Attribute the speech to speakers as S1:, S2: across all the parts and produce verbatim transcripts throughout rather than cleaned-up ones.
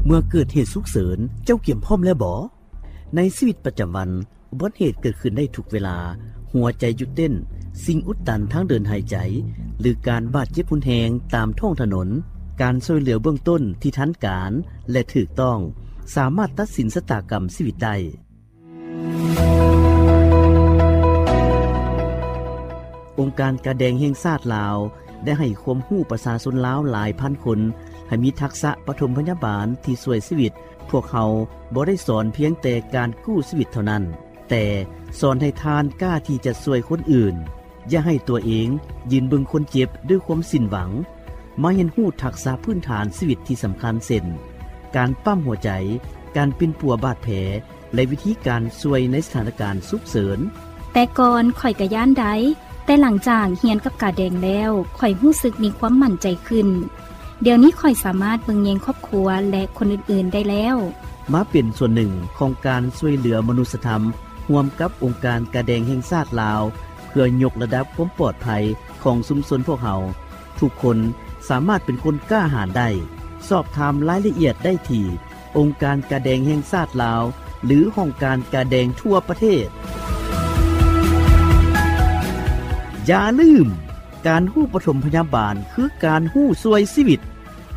S1: เมื่อเกิดเหตุฉุกเฉินเจ้าเกี่ยมพร้อมแล้วบ่ในชีวิตประจำวันอุบัติเหตุเกิดขึ้นได้ทุกเวลาหัวใจหยุดเต้นสิ่งอุดตันทางเดินหายใจหรือการบาดเจ็บรุนแรงตามท้องถนนการช่วยเหลือเบื้องต้นที่ทันการและถูกต้องสามารถตัดสินชะตากรรมชีวิตได้องค์การกระแดงแห่งชาติลาวได้ให้ความรู้ประชาชนลาวหลายพันคนให้มีทักษะปฐมพยาบาลที่ช่วยชีวิตพวกเขาบ่ได้สอนเพียงแต่การกู้ชีวิตเท่านั้นแต่สอนให้ทานกล้าที่จะช่วยคนอื่นอย่าให้ตัวเองยืนเบิ่งคนเจ็บด้วยความสิ้นหวังมาเรียนรู้ทักษะพื้นฐานชีวิตที่สำคัญเช่นการปั้มหัวใจการปิ่นปัวบาดแผลและวิธีการช่วยในสถานการณ์ฉุกเฉิน
S2: แต่ก่อนข่อยก็ย่านได้แต่หลังจากเรียนกับกาแดงแล้วข่อยรู้สึกมีความมั่นใจขึ้นเดี๋ยวนี้ข่อยสามารถเบิ่งแยงครอบครัวและคนอื่นๆได้แล้ว
S1: มาเป็นส่วนหนึ่งของการช่วยเหลือมนุษยธรรมร่วมกับองค์การกระแดงแห่งชาติลาวเพื่อยกระดับความปลอดภัยของชุมชนพวกเราทุกคนสามารถเป็นคนกล้าหาญได้สอบถามรายละเอียดได้ที่องค์การกระแดงแห่งชาติลาวหรือห้องการกระแดงทั่วประเทศอย่าลืมการฮู้ปฐมพยาบาลคือการฮู้ช่วยชีวิต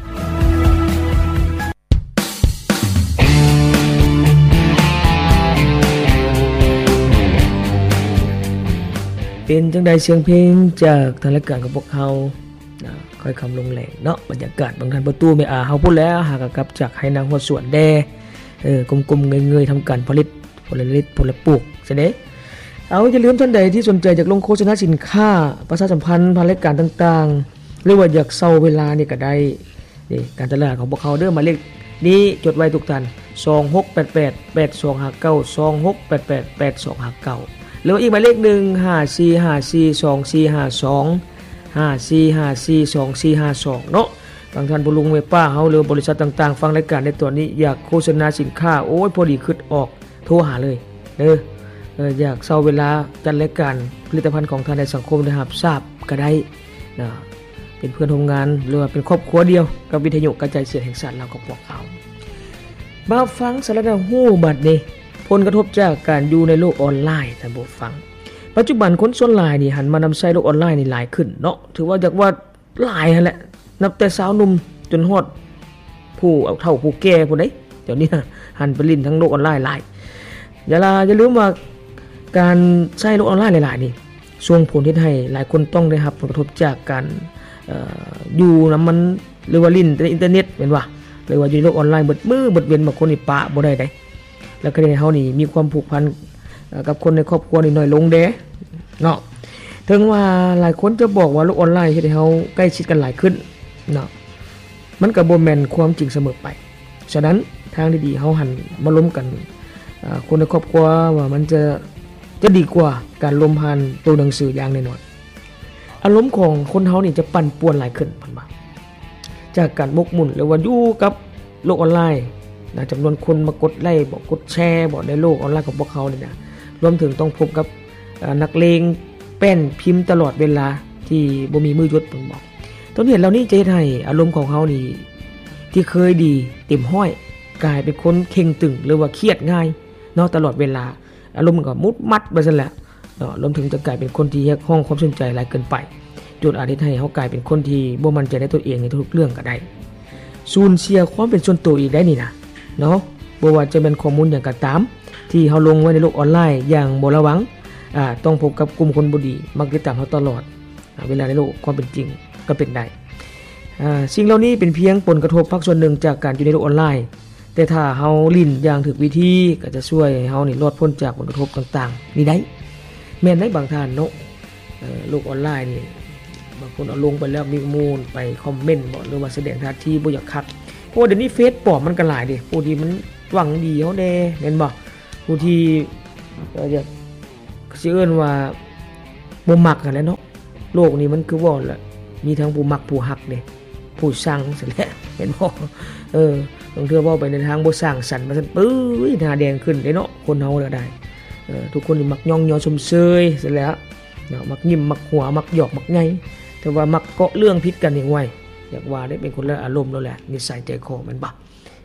S3: เป็นจังใดเสียงเพลงจากทางรายการของพวกเฮานะค่อยคำลงแหลงเนาะบรรยากาศบางท่านประตูไม่อาเฮาพูดแล้วหากกลับจากให้นางหัวสวนแดเออกลมๆเงยๆทำการผลิตผลผลิตผลปลูกซะเด้เอาอย่าลืมท่านใดที่สนใจจากลงโฆษณาสินค้าประชาสัมพันธ์ผ่านรายการต่างๆหรือว่าอยากเซาเวลานี่ก็ได้นี่การตลาดของพวกเขาเด้อหมายเลขนี้จดไว้ทุกท่านสองหกแปดแปด แปดสองห้าเก้า สองหกแปดแปด แปดสองห้าเก้าหรืออีกหมายเลขหนึ่ง ห้าสี่ห้าสี่ สองสี่ห้าสอง ห้าสี่ห้าสี่ สองสี่ห้าสองเนาะบางท่านผู้ลุงแม่ป้าเฮาหรือบริษัทต่างๆฟังรายการในตอนนี้อยากโฆษณาสินค้าโอ้ยพอดีคิดออกโทรหาเลยเด้อเอออยากเซาเวลาจัดรายการผลิตภัณฑ์ของทางในสังคมได้รับทราบก็ได้นะเป็นเพื่อนร่วมงานหรือว่าเป็นครอบครัวเดียวกับวิทยุกระจายเสียงแห่งชาติลาวกับพวกเขามาฟังสารนาฮู้บัดนี้ผลกระทบจากการอยู่ในโลกออนไลน์ท่านผู้ฟังปัจจุบันคนส่วนหลายนี่หันมานำใช้โลกออนไลน์นี่หลายขึ้นเนาะถือว่าจากว่าหลายนั่นแหละนับแต่สาวหนุ่มจนฮอดผู้เอาเฒ่าผู้แก่ผู้ใดเดี๋ยวนี้หันไปลิ้นทั้งโลกออนไลน์หลายอย่าลาอย่าลืมว่าการใช้โลกออนไลน์หลายๆนี่ส่งผลที่ให้หลายคนต้องได้รับผลกระทบจากการเอ่ออยู่นำมันหรือว่าลิ้นในอินเทอร์เน็ตแม่นว่าหรือว่าอยู่ในโลกออนไลน์เบิดมื้อเบิดเว้นบางคนนี่ปะบ่ได้ได้แล้วก็ได้เฮานี่มีความผูกพันกับคนในครอบครัวนี่น้อยลงเด้เนาะถึงว่าหลายคนจะบอกว่าโลกออนไลน์เฮ็ดให้เฮาใกล้ชิดกันหลายขึ้นเนาะมันก็บ่แม่นความจริงเสมอไปฉะนั้นทางที่ดีเฮาหันมาล้มกันคนในครอบครัวว่ามันจะจะดีกว่าการล้มผ่านตัวหนังสืออย่างแน่นอนอารมณ์ของคนเฮานี่จะปั่นป่วนหลายขึ้นเพิ่นว่าจากการมกมุ่นหรือว่าอยู่กับโลกออนไลน์นะจำนวนคนมากดไลค์บอกกดแชร์บอกในโลกออนไลน์ของพวกเขาเนี่ยนะรวมถึงต้องพบกับนักเลงแป้นพิมพ์ตลอดเวลาที่บ่มีมือหยุดเพิ่นบอกต้นเหตุเหล่านี้จะเฮ็ดให้อารมณ์ของเฮานี่ที่เคยดีเต็มห้อยกลายเป็นคนเข่งตึงหรือว่าเครียดง่ายเนาะตลอดเวลาอารมณ์มันก็มุดมัดไปซั่นแหละเนาะรวมถึงจะกลายเป็นคนที่แยกห้องความสนใจหลายเกินไปจนอาจจะให้เฮากลายเป็นคนที่บ่มั่นใจในตัวเองในทุกเรื่องก็ได้สูญเสียความเป็นส่วนตัวอีกได้นี่นะเนาะบ่ว่าจะเป็นข้อมูลอย่างก็ตามที่เฮาลงไว้ในโลกออนไลน์อย่างบ่ระวังอ่าต้องพบกับกลุ่มคนบ่ดีมักติดตามเฮาตลอดอ่าเวลาในโลกความเป็นจริงก็เป็นได้อ่าสิ่งเหล่านี้เป็นเพียงผลกระทบภาคส่วนหนึ่งจากการอยู่ในโลกออนไลน์แต่ถ้าเฮาลิ้นอย่างถูกวิธีก็จะช่วยให้เฮานี่รอดพ้นจากผลกระทบต่างๆนี่ได้แม่นได้บางท่านเนาะเอ่อโลกออนไลน์นี่บางคนเอาลงไปแล้วมีมูลไปคอมเมนต์บ่หรือว่าแสดงท่าทีบ่อยากคักเพราะเดี๋ยวนี้เฟซปลอมมันก็หลายดิผู้ที่มันหวังดีเฮาแน่แม่นบ่ผู้ที่เอ่ออยากสิเอิ้นว่าบ่มักกันแหละเนาะโลกนี้มันคือว่าล่ะมีทั้งผู้มักผู้ฮักเด้ผู้ชังซั่นแหละเห็นบ่เออบางเทื่อเว้าไปในทางบ่สร้างสรรค์มาซั่นปื้ยหน้าแดงขึ้นเด้เนาะคนเฮาก็ได้เออทุกคนนี่มักย่องยอชมเชยซั่นแหละเนาะมักยิ้มมักหัวมักหยอกมักไงแต่ว่ามักเกาะเรื่องผิดกันนี่ไว้อยากว่าได้เป็นคนละอารมณ์แล้วแหละนิสัยใจคอมันบ่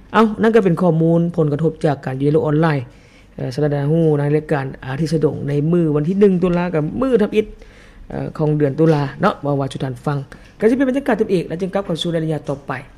S3: เอ้านั่นก็เป็นข้อมูลผลกระทบจากการอยู่ในโลกออนไลน์เอ่อสระดาฮู้ในรายการอาทิตย์สะดงในมื้อวันที่หนึ่งตุลากับมื้อทับอิฐเอ่อของเดือนตุลาเนาะว่าว่าสุท่านฟังก็สิเป็นบรรยากาศตัวเอกแล้วจึงกลับเข้าสู่รายละเอียดต่อไป